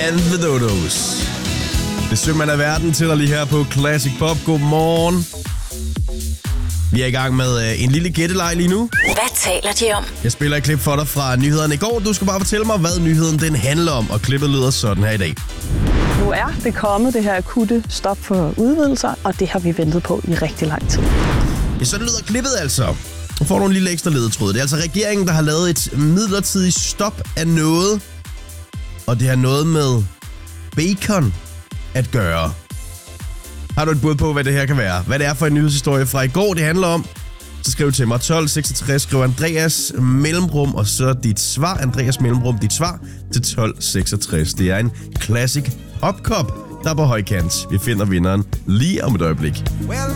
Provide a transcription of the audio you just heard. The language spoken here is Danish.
and the Dodos. Det sømand af verden til dig lige her på Classic Pop. Godmorgen. Vi er i gang med en lille gætteleg lige nu. Hvad taler de om? Jeg spiller et klip for dig fra nyhederne i går. Du skal bare fortælle mig, hvad nyheden den handler om. Og klippet lyder sådan her i dag. Nu er det kommet, det her akutte stop for udvidelser, og det har vi ventet på i rigtig lang tid. Ja, sådan lyder klippet altså. Nu får du en lille ekstra ledetråd. Det er altså regeringen, der har lavet et midlertidigt stop af noget. Og det har noget med bacon at gøre. Har du et bud på, hvad det her kan være? Hvad det er for en nyhedshistorie fra i går, det handler om? Så skriv til mig 1266, skriv Andreas mellemrum, og så dit svar, Andreas mellemrum, dit svar til 1266. Det er en classic opkop, der er på højkant. Vi finder vinderen lige om et øjeblik. Well,